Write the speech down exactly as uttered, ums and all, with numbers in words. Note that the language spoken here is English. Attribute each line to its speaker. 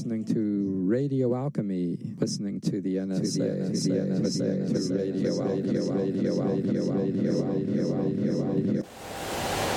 Speaker 1: listening to Radio Alchemy, listening to the N S A, to the N S A, to Radio Alchemy, Radio Alchemy, Radio Alchemy, Radio Alchemy.